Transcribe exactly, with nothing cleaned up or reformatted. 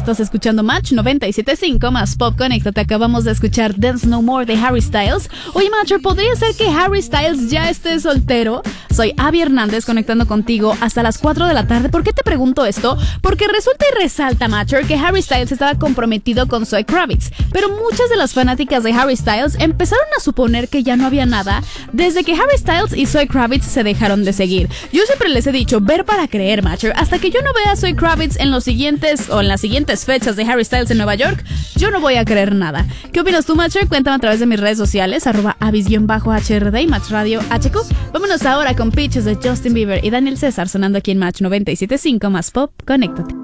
estás escuchando Match noventa y siete punto cinco más Pop. Conéctate. Acabamos de escuchar Dance No More de Harry Styles. Oye, Matcher, ¿podría ser que Harry Styles ya esté soltero? Soy Abby Hernández, conectando contigo hasta las cuatro de la tarde. ¿Por qué te pregunto esto? Porque resulta y resalta, Matcher, que Harry Styles estaba comprometido con Zoe Kravitz, pero muchas de las fanáticas de Harry Styles empezaron a suponer que ya no había nada desde que Harry Styles y Zoe Kravitz se dejaron de seguir. Yo siempre les he dicho, ver para creer, Matcher. Hasta que yo no vea a Zoe Kravitz en los siguientes o en las siguientes fechas de Harry Styles en Nueva York, yo no voy a creer nada. ¿Qué opinas tú, Matcher? Cuéntame a través de mis redes sociales, arroba avis-H R D y Match Radio H Q. Vámonos ahora con Peaches de Justin Bieber y Daniel César sonando aquí en Match noventa y siete punto cinco más Pop. Conéctate.